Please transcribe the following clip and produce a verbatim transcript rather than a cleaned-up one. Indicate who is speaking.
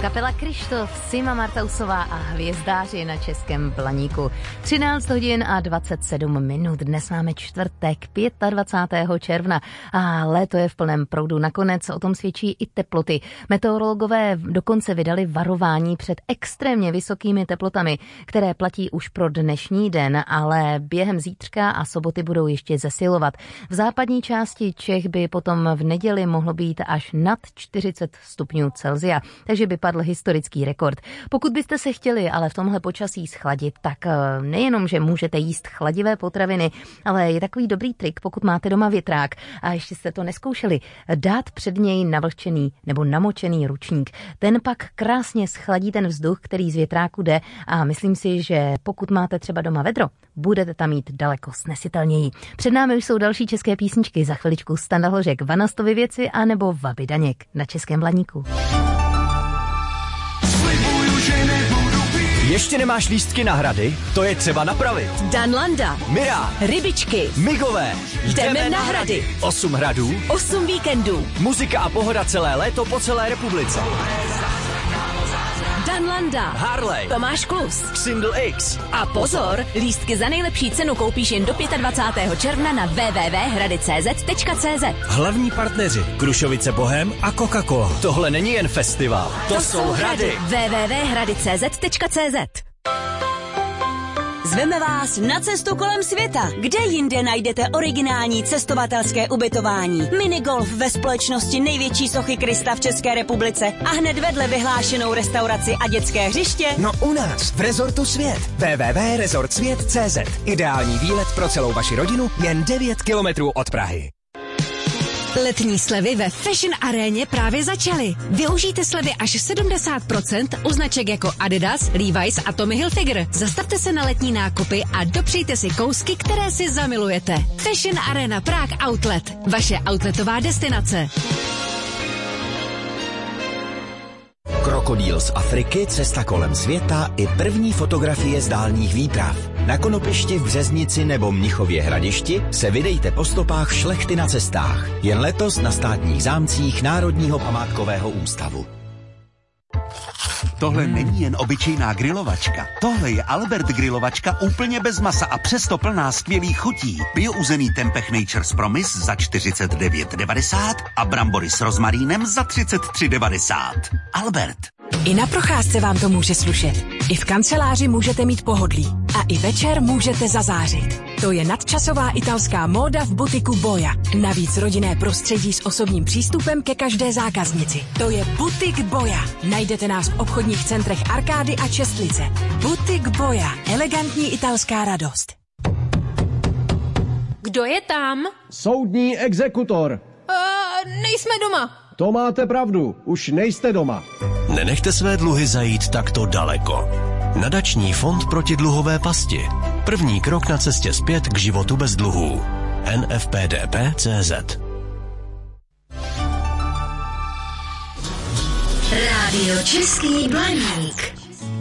Speaker 1: Kapela Kryštof, Sima Martausová a Hvězdáři na Českém Blaníku. třináct hodin a dvacet sedm minut. Dnes máme čtvrtek, dvacátého pátého června a léto je v plném proudu. Nakonec o tom svědčí i teploty. Meteorologové dokonce vydali varování před extrémně vysokými teplotami, které platí už pro dnešní den, ale během zítřka a soboty budou ještě zesilovat. V západní části Čech by potom v neděli mohlo být až nad čtyřicet stupňů Celsia, takže by padl historický rekord. Pokud byste se chtěli ale v tomhle počasí schladit, tak nejenom, že můžete jíst chladivé potraviny, ale je takový dobrý trik, pokud máte doma větrák a ještě jste to neskoušeli, dát před něj navlhčený nebo namočený ručník. Ten pak krásně schladí ten vzduch, který z větráku jde a myslím si, že pokud máte třeba doma vedro, budete tam mít daleko snesitelněji. Před námi už jsou další české písničky, za chviličku Standa Hložek, Vanastovy věci a nebo Vaby Daněk na Českém Blaníku.
Speaker 2: Ještě nemáš lístky na hrady? To je třeba napravit.
Speaker 3: Danlanda,
Speaker 2: Mirá,
Speaker 3: Rybičky,
Speaker 2: Migové,
Speaker 3: jdeme na hrady.
Speaker 2: Osm hradů,
Speaker 3: Osm víkendů.
Speaker 2: muzika a pohoda celé léto po celé republice.
Speaker 3: Danlanda,
Speaker 2: Harley,
Speaker 3: Tomáš Klus,
Speaker 2: Single X.
Speaker 3: A pozor, lístky za nejlepší cenu koupíš jen do dvacátého pátého června na w w w tečka hrady tečka c z tečka c z.
Speaker 4: Hlavní partneři Krušovice Bohem a Coca-Cola.
Speaker 2: Tohle není jen festival, to,
Speaker 3: To
Speaker 2: jsou hrady.
Speaker 3: w w w tečka hrady tečka c z tečka c z. Zveme vás na cestu kolem světa, kde jinde najdete originální cestovatelské ubytování, minigolf ve společnosti největší sochy Krista v České republice a hned vedle vyhlášenou restauraci a dětské hřiště.
Speaker 5: No u nás, v Rezortu Svět. w w w tečka rezort svět tečka c z. Ideální výlet pro celou vaši rodinu jen devět kilometrů od Prahy.
Speaker 3: Letní slevy ve Fashion Aréně právě začaly. Využijte slevy až sedmdesát procent u značek jako Adidas, Levi's a Tommy Hilfiger. Zastavte se na letní nákupy a dopřejte si kousky, které si zamilujete. Fashion Arena Prague Outlet. Vaše outletová destinace.
Speaker 5: Krokodýl z Afriky, cesta kolem světa i první fotografie z dálních výprav. Na Konopišti v Březnici nebo Mnichově Hradišti se vydejte po stopách šlechty na cestách. Jen letos na státních zámcích Národního památkového ústavu.
Speaker 6: Tohle není jen obyčejná grilovačka. Tohle je Albert grilovačka úplně bez masa a přesto plná skvělých chutí. Biouzený tempeh Nature's Promise za čtyřicet devět devadesát a brambory s rozmarínem za třicet tři devadesát. Albert.
Speaker 7: I na procházce vám to může slušet. I v kanceláři můžete mít pohodlí. A i večer můžete zazářit. To je nadčasová italská móda v butiku Boja. Navíc rodinné prostředí s osobním přístupem ke každé zákaznici. To je butik Boja. Najdete nás v obchodních centrech Arkády a Čestlice. Butik Boja. Elegantní italská radost.
Speaker 8: Kdo je tam?
Speaker 9: Soudní exekutor.
Speaker 8: Uh, nejsme doma.
Speaker 9: To máte pravdu, už nejste doma.
Speaker 4: Nenechte své dluhy zajít takto daleko. Nadační fond proti dluhové pasti. První krok na cestě zpět k životu bez dluhů. N F P D P tečka c z.
Speaker 3: Rádio Český Blaník.